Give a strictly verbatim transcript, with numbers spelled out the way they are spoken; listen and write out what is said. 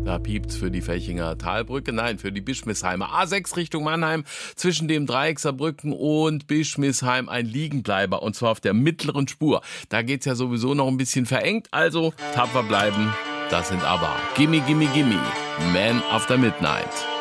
Da piept's für die Felchinger Talbrücke, nein, für die Bischmissheimer. A sechs Richtung Mannheim, zwischen dem Dreieck Saarbrücken und Bischmisheim ein Liegenbleiber, und zwar auf der mittleren Spur. Da geht's ja sowieso noch ein bisschen verengt, also tapfer bleiben, das sind aber Gimme, Gimme, Gimme, Man of the Midnight.